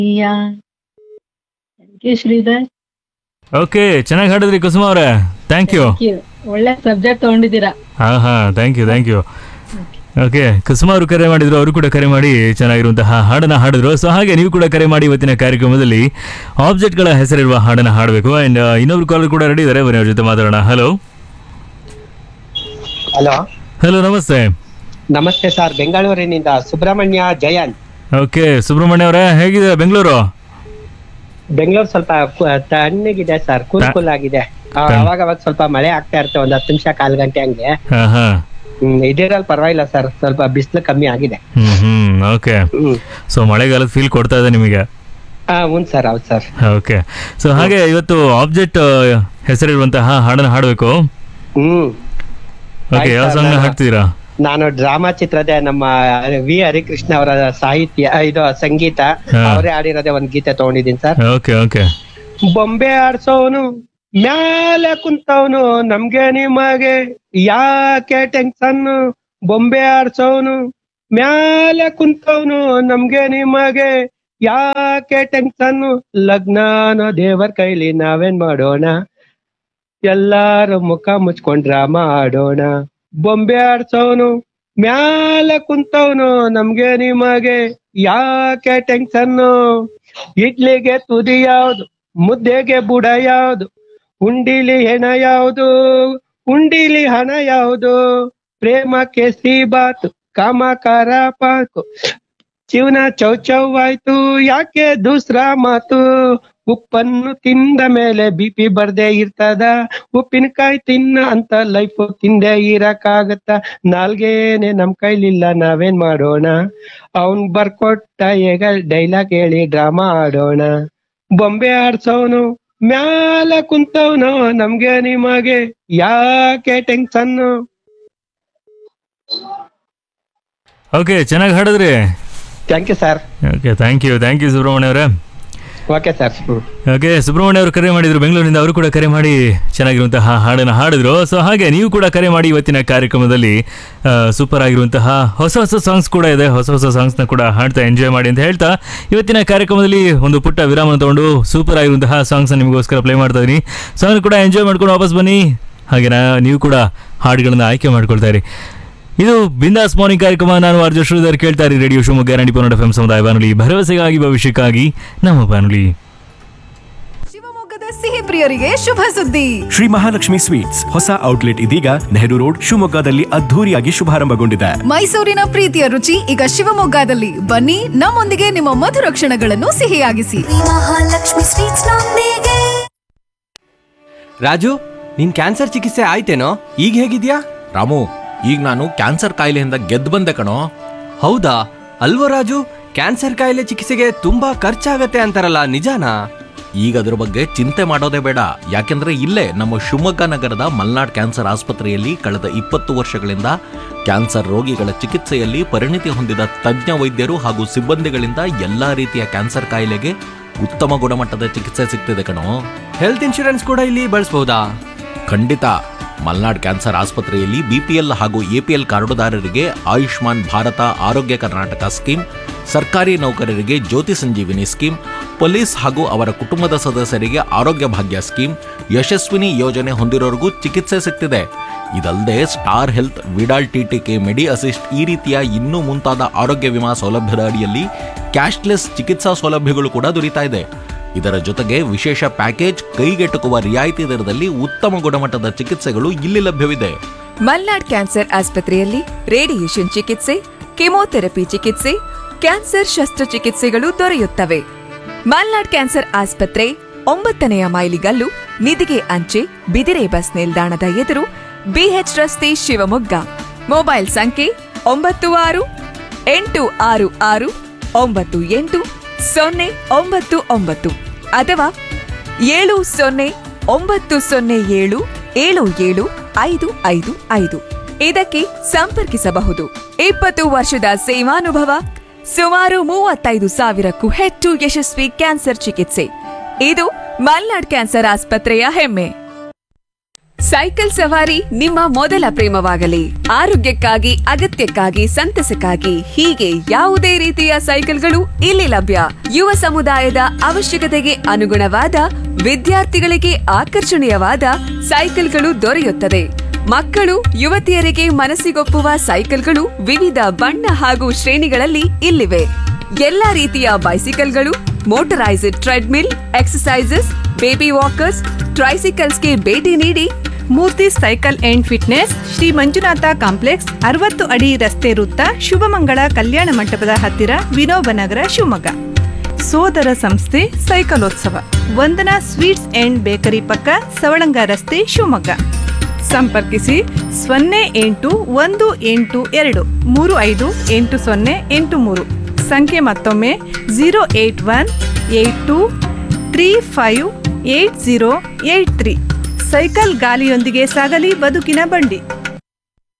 ಯಾ Sridhar. Okay, ಚೆನ್ನಾಗಿ ಹಾಡಿದ್ರಿ ಕುಸುಮ ಅವರೇ, thank you. Thank you. ಒಳ್ಳೆ ಸಬ್ಜೆಕ್ಟ್ ತಗೊಂಡಿದ್ದೀರಾ. ಹಾ, ಥ್ಯಾಂಕ್ ಯು. ಓಕೆ, ಕುಸುಮ ಅವರು ಕರೆ ಮಾಡಿದ್ರು, ಅವರು ಕೂಡ ಕರೆ ಮಾಡಿ ಚೆನ್ನಾಗಿರುವಂತಹ ಹಾಡನ್ನ ಹಾಡಿದ್ರು. ಸೊ ಹಾಗೆ ನೀವು ಕೂಡ ಕರೆ ಮಾಡಿ ಇವತ್ತಿನ ಕಾರ್ಯಕ್ರಮದಲ್ಲಿ ಆಬ್ಜೆಕ್ಟ್ಗಳ ಹೆಸರಿರುವ ಹಾಡನ್ನ ಹಾಡಬೇಕು. ಅಂಡ್ ಇನ್ನೊಬ್ರು ಕಾಲರ್ ಕೂಡ ರೆಡಿ ಇದ್ದಾರೆ, ಬನ್ನಿ ಅವ್ರ ಜೊತೆ ಮಾತಾಡೋಣ. ಹಲೋ ಹಲೋ, ನಮಸ್ತೆ. ನಮಸ್ತೆ ಸರ್. ಬೆಂಗಳೂರಿನಿಂದ ಸುಬ್ರಹ್ಮಣ್ಯ ಜಯಂತ್. ಓಕೆ, ಸುಬ್ರಹ್ಮಣ್ಯ ಅವರೇ, ಹೇಗಿದೆ ಬೆಂಗಳೂರು? ಬೆಂಗಳೂರು ಸ್ವಲ್ಪ ತಣ್ಣಗಿದೆ ಸರ್, ಕೂಲ್ ಆಗಿದೆ. ಅವಾಗ ಸ್ವಲ್ಪ ಮಳೆ ಆಗ್ತಾ ಇರುತ್ತೆ, ಒಂದ್ 10 ನಿಮಿಷ, ಕಾಲ್ ಗಂಟೆ ಹಂಗೆ. ಇದಿರಲ್ಲಿ ಪರವಾಗಿಲ್ಲ ಸರ್, ಸ್ವಲ್ಪ ಬಿಸಿಲು ಕಮ್ಮಿ ಆಗಿದೆ. ಓಕೆ, ಸೊ ಮಳೆಗಾಲದ ಫೀಲ್ ಕೊಡ್ತಾ ಇದೆ ನಿಮಗೆ? ಹ್ಞೂ ಸರ್, ಹೌದು ಸರ್. ಓಕೆ, ಸೊ ಹಾಗೆ ಇವತ್ತು ಆಬ್ಜೆಕ್ಟ್ ಹೆಸರಿರುವಂತಹ ಹಾಡನ್ನ ಹಾಡಬೇಕು. ಓಕೆ, ಯಾವ ಸಾಂಗ್ ಹಾಡ್ತೀರಾ? ನಾನು ಡ್ರಾಮಾ ಚಿತ್ರದ ನಮ್ಮ ವಿ ಹರಿಕೃಷ್ಣ ಅವರ ಸಾಹಿತ್ಯ, ಇದು ಸಂಗೀತ, ಅವರೇ ಆಡಿರೋದೇ ಒಂದ್ ಗೀತೆ ತಗೊಂಡಿದ್ದೀನಿ ಸರ್. ಓಕೆ. ಬೊಂಬೆ ಆಡ್ಸೋನು ಮ್ಯಾಲೆ ಕುಂತವನು, ನಮ್ಗೆ ನಿಮಗೆ ಯಾಕೆ ಟೆನ್ಷನ್. ಬೊಂಬೆ ಆಡ್ಸೋನು ಮ್ಯಾಲೆ ಕುಂತವನು, ನಮ್ಗೆ ನಿಮಗೆ ಯಾಕೆ ಟೆನ್ಷನ್. ಲಗ್ನಾನ ದೇವರ ಕೈಲಿ ನಾವೇನ್ ಮಾಡೋಣ, ಎಲ್ಲಾರು ಮುಖ ಮುಚ್ಕೊಂಡ್ರ ಮಾಡೋಣ. ಬೊಂಬೆ ಆಡ್ಸೋನು ಮ್ಯಾಲೆ ಕುಂತವನು, ನಮ್ಗೆ ನಿಮಗೆ ಯಾಕೆ ಟೆನ್ಷನ್ನು. ಇಡ್ಲಿಗೆ ತುದಿ ಯಾವ್ದು, ಮುದ್ದೆಗೆ ಬುಡ ಯಾವ್ದು, ಉಂಡಿಲಿ ಹೆಣ ಯಾವ್ದು, ಉಂಡಿಲಿ ಹಣ ಯಾವ್ದು. ಪ್ರೇಮಕ್ಕೆ ಶ್ರೀಬಾತು, ಕಾಮಕಾರ ಪಾಕು, ಜೀವನ ಚೌಚೌವಾಯ್ತು, ಯಾಕೆ ದೂಸ್ರಾ ಮಾತು. ಉಪ್ಪನ್ನು ತಿಂದ ಮೇಲೆ BP ಬರ್ದೇ ಇರ್ತದ, ಉಪ್ಪಿನಕಾಯಿ ತಿನ್ನ ಅಂತ ಲೈಫ್ ತಿಂದೆ ಇರಕ್ಕಾಗತ್ತ. ನಾಲ್ಗೇನೆ ನಮ್ ಕೈಲಿಲ್ಲ, ನಾವೇನ್ ಮಾಡೋಣ. ಅವನ್ ಬರ್ಕೊಟ್ಟ ಈಗ ಡೈಲಾಗ್ ಹೇಳಿ ಡ್ರಾಮಾ ಆಡೋಣ. ಬೊಂಬೆ ಆಡ್ಸೋನು ಮ್ಯಾಲ ಕುಂತವನು, ನಮ್ಗೆ ನಿಮಗೆ ಯಾಕೆ ಟೆನ್ಷನ್ನು. ಓಕೆ, ಚೆನ್ನಾಗಿ ಹಾಡಿದ್ರಿ. Thank you sir. Okay, thank you Subrahmanya ಅವರೇ. Okay sir. ಓಕೆ, ಸುಬ್ರಹ್ಮಣ್ಯ ಅವರು ಕರೆ ಮಾಡಿದ್ರು ಬೆಂಗಳೂರಿನಿಂದ, ಅವರು ಕೂಡ ಕರೆ ಮಾಡಿ ಚೆನ್ನಾಗಿರುವಂತಹ ಹಾಡನ್ನು ಹಾಡಿದ್ರು. ಸೊ ಹಾಗೆ ನೀವು ಕೂಡ ಕರೆ ಮಾಡಿ ಇವತ್ತಿನ ಕಾರ್ಯಕ್ರಮದಲ್ಲಿ ಸೂಪರ್ ಆಗಿರುವಂತಹ ಹೊಸ ಸಾಂಗ್ಸ್ ಕೂಡ ಇದೆ, ಹೊಸ ಸಾಂಗ್ಸ್ನ ಕೂಡ ಹಾಡ್ತಾ ಎಂಜಾಯ್ ಮಾಡಿ ಅಂತ ಹೇಳ್ತಾ ಇವತ್ತಿನ ಕಾರ್ಯಕ್ರಮದಲ್ಲಿ ಒಂದು ಪುಟ್ಟ ವಿರಾಮ ತಗೊಂಡು ಸೂಪರ್ ಆಗಿರುವಂತಹ ಸಾಂಗ್ಸ್ ನಿಮಗೋಸ್ಕರ ಪ್ಲೇ ಮಾಡ್ತಾ ಇದೀನಿ. ಸಾಂಗ್ ಕೂಡ ಎಂಜಾಯ್ ಮಾಡ್ಕೊಂಡು ವಾಪಸ್ ಬನ್ನಿ. ಹಾಗೆ ನೀವು ಕೂಡ ಹಾಡುಗಳನ್ನ ಆಯ್ಕೆ ಮಾಡ್ಕೊಳ್ತಾ ಇರಿ. ಇದು ಬಿಂದಾಸ್ ಮಾರ್ನಿಂಗ್ ಕಾರ್ಯಕ್ರಮ. ನಾನು ಆರ್ಜೆ ಶ್ರೀಧರ್, ಕೇಳ್ತಾ ಇರಿ ರೇಡಿಯೋ ಶಿವಮೊಗ್ಗ 90.1 FM ಸಮುದಾಯ ಬಾನುಲಿ, ಭರವಸೆಗಾಗಿ ಭವಿಷ್ಯಕ್ಕಾಗಿ ನಮ್ಮ ಬಾನುಲಿ. ಶಿವಮೊಗ್ಗದ ಸಿಹಿ ಪ್ರಿಯರಿಗೆ ಶುಭ ಸುದ್ದಿ. ಶ್ರೀ ಮಹಾಲಕ್ಷ್ಮಿ ಸ್ವೀಟ್ಸ್ ಹೊಸ ಔಟ್ಲೆಟ್ ಇದೀಗ ನೆಹರು ರೋಡ್ ಶಿವಮೊಗ್ಗದಲ್ಲಿ ಅದ್ಧೂರಿಯಾಗಿ ಶುಭಾರಂಭಗೊಂಡಿದೆ. ಮೈಸೂರಿನ ಪ್ರೀತಿಯ ರುಚಿ ಈಗ ಶಿವಮೊಗ್ಗದಲ್ಲಿ. ಬನ್ನಿ, ನಮ್ಮೊಂದಿಗೆ ನಿಮ್ಮ ಮಧುರ ಕ್ಷಣಗಳನ್ನು ಸಿಹಿಯಾಗಿಸಿ. ಮಹಾಲಕ್ಷ್ಮಿ ಸ್ವೀಟ್ಸ್ ನೊಂದಿಗೆ. ರಾಜು, ನಿನ್ ಕ್ಯಾನ್ಸರ್ ಚಿಕಿತ್ಸೆ ಆಯ್ತೇನೋ? ಈಗ ಹೇಗಿದ್ಯಾ? ರಾಮು, ಈಗ ನಾನು ಕ್ಯಾನ್ಸರ್ ಕಾಯಿಲೆಯಿಂದ ಗೆದ್ದು ಬಂದೆ ಕಣೋ. ಹೌದಾ? ಅಲ್ವೋ ರಾಜು, ಕ್ಯಾನ್ಸರ್ ಕಾಯಿಲೆ ಚಿಕಿತ್ಸೆಗೆ ತುಂಬಾ ಖರ್ಚಾಗತ್ತೆ ಅಂತಾರಲ್ಲ, ನಿಜಾನಾ? ಈಗ ಅದ್ರ ಬಗ್ಗೆ ಚಿಂತೆ ಮಾಡೋದೇ ಬೇಡ. ಯಾಕೆಂದ್ರೆ ಇಲ್ಲೇ ನಮ್ಮ ಶಿವಮೊಗ್ಗ ನಗರದ ಮಲ್ನಾಡ್ ಕ್ಯಾನ್ಸರ್ ಆಸ್ಪತ್ರೆಯಲ್ಲಿ ಕಳೆದ 20 ವರ್ಷಗಳಿಂದ ಕ್ಯಾನ್ಸರ್ ರೋಗಿಗಳ ಚಿಕಿತ್ಸೆಯಲ್ಲಿ ಪರಿಣಿತಿ ಹೊಂದಿದ ತಜ್ಞ ವೈದ್ಯರು ಹಾಗೂ ಸಿಬ್ಬಂದಿಗಳಿಂದ ಎಲ್ಲಾ ರೀತಿಯ ಕ್ಯಾನ್ಸರ್ ಕಾಯಿಲೆಗೆ ಉತ್ತಮ ಗುಣಮಟ್ಟದ ಚಿಕಿತ್ಸೆ ಸಿಗ್ತಿದೆ ಕಣೋ. ಹೆಲ್ತ್ ಇನ್ಶೂರೆನ್ಸ್ ಕೂಡ ಇಲ್ಲಿ ಬಳಸಬಹುದಾ? ಖಂಡಿತ. ಮಲ್ನಾಡ್ ಕ್ಯಾನ್ಸರ್ ಆಸ್ಪತ್ರೆಯಲ್ಲಿ BPL ಹಾಗೂ APL ಕಾರ್ಡುದಾರರಿಗೆ ಆಯುಷ್ಮಾನ್ ಭಾರತ ಆರೋಗ್ಯ ಕರ್ನಾಟಕ ಸ್ಕೀಮ್, ಸರ್ಕಾರಿ ನೌಕರರಿಗೆ ಜ್ಯೋತಿ ಸಂಜೀವಿನಿ ಸ್ಕೀಮ್, ಪೊಲೀಸ್ ಹಾಗೂ ಅವರ ಕುಟುಂಬದ ಸದಸ್ಯರಿಗೆ ಆರೋಗ್ಯ ಭಾಗ್ಯ ಸ್ಕೀಮ್, ಯಶಸ್ವಿನಿ ಯೋಜನೆ ಹೊಂದಿರೋರಿಗೂ ಚಿಕಿತ್ಸೆ ಸಿಗ್ತಿದೆ. ಇದಲ್ಲದೆ ಸ್ಟಾರ್ ಹೆಲ್ತ್, ವಿಡಾಲ್ TTK, ಮೆಡಿ ಅಸಿಸ್ಟ್ ಈ ರೀತಿಯ ಇನ್ನೂ ಮುಂತಾದ ಆರೋಗ್ಯ ವಿಮಾ ಸೌಲಭ್ಯದ ಅಡಿಯಲ್ಲಿ ಕ್ಯಾಶ್ಲೆಸ್ ಚಿಕಿತ್ಸಾ ಸೌಲಭ್ಯಗಳು ಕೂಡ ದೊರೀತಾ ಇದೆ. ಇದರ ಜೊತೆಗೆ ವಿಶೇಷ ಪ್ಯಾಕೇಜ್, ಕೈಗೆಟುಕುವ ರಿಯಾಯಿತಿ ದರದಲ್ಲಿ ಉತ್ತಮ ಗುಣಮಟ್ಟದ ಚಿಕಿತ್ಸೆಗಳು ಇಲ್ಲಿ ಲಭ್ಯವಿದೆ. ಮಲ್ನಾಡ್ ಕ್ಯಾನ್ಸರ್ ಆಸ್ಪತ್ರೆಯಲ್ಲಿ ರೇಡಿಯೇಷನ್ ಚಿಕಿತ್ಸೆ, ಕೆಮೊಥೆರಪಿ ಚಿಕಿತ್ಸೆ, ಕ್ಯಾನ್ಸರ್ ಶಸ್ತ್ರಚಿಕಿತ್ಸೆಗಳು ದೊರೆಯುತ್ತವೆ. ಮಲ್ನಾಡ್ ಕ್ಯಾನ್ಸರ್ ಆಸ್ಪತ್ರೆ 9ನೇ ಮೈಲಿಗಲ್ಲು, ನಿಧಿಗೆ ಅಂಚೆ, ಬಿದಿರೆ ಬಸ್ ನಿಲ್ದಾಣದ ಎದುರು, BH ರಸ್ತೆ, ಶಿವಮೊಗ್ಗ. ಮೊಬೈಲ್ ಸಂಖ್ಯೆ 9666988099 ಅಥವಾ 7090077755. ಇದಕ್ಕೆ ಸಂಪರ್ಕಿಸಬಹುದು. 20 ವರ್ಷದ ಸೇವಾನುಭವ, ಸುಮಾರು 35,000ಕ್ಕೂ ಹೆಚ್ಚು ಯಶಸ್ವಿ ಕ್ಯಾನ್ಸರ್ ಚಿಕಿತ್ಸೆ. ಇದು ಮಲ್ನಾಡ್ ಕ್ಯಾನ್ಸರ್ ಆಸ್ಪತ್ರೆಯ ಹೆಮ್ಮೆ. ಸೈಕಲ್ ಸವಾರಿ ನಿಮ್ಮ ಮೊದಲ ಪ್ರೇಮವಾಗಲಿ. ಆರೋಗ್ಯಕ್ಕಾಗಿ, ಅಗತ್ಯಕ್ಕಾಗಿ, ಸಂತಸಕ್ಕಾಗಿ ಹೀಗೆ ಯಾವುದೇ ರೀತಿಯ ಸೈಕಲ್ಗಳು ಇಲ್ಲಿ ಲಭ್ಯ. ಯುವ ಸಮುದಾಯದ ಅವಶ್ಯಕತೆಗೆ ಅನುಗುಣವಾದ, ವಿದ್ಯಾರ್ಥಿಗಳಿಗೆ ಆಕರ್ಷಣೀಯವಾದ ಸೈಕಲ್ಗಳು ದೊರೆಯುತ್ತದೆ. ಮಕ್ಕಳು, ಯುವತಿಯರಿಗೆ ಮನಸ್ಸಿಗೊಪ್ಪುವ ಸೈಕಲ್ಗಳು ವಿವಿಧ ಬಣ್ಣ ಹಾಗೂ ಶ್ರೇಣಿಗಳಲ್ಲಿ ಇಲ್ಲಿವೆ. ಎಲ್ಲಾ ರೀತಿಯ ಬೈಸಿಕಲ್ಗಳು, motorised treadmill, exercises, baby walkers, ಟ್ರೈಸಿಕಲ್ಸ್ಗೆ ಭೇಟಿ ನೀಡಿ. ಮೂರ್ತಿ cycle and fitness, Shri Manjunatha complex, 60 ಅಡಿ ರಸ್ತೆ ವೃತ್ತ, ಶುಭಮಂಗಳ ಕಲ್ಯಾಣ ಮಂಟಪದ ಹತ್ತಿರ, ವಿನೋಬನಗರ, ಶಿವಮೊಗ್ಗ. ಸೋದರ ಸಂಸ್ಥೆ ಸೈಕಲೋತ್ಸವ, ವಂದನಾ ಸ್ವೀಟ್ಸ್ ಅಂಡ್ ಬೇಕರಿ ಪಕ್ಕ, ಸವಳಂಗ ರಸ್ತೆ, ಶಿವಮೊಗ್ಗ. ಸಂಪರ್ಕಿಸಿ 081823580883. ಸಂಖ್ಯೆ ಮತ್ತೊಮ್ಮೆ 08182358083. ಸೈಕಲ್ ಗಾಲಿಯೊಂದಿಗೆ ಸಾಗಲಿ ಬದುಕಿನ ಬಂಡಿ.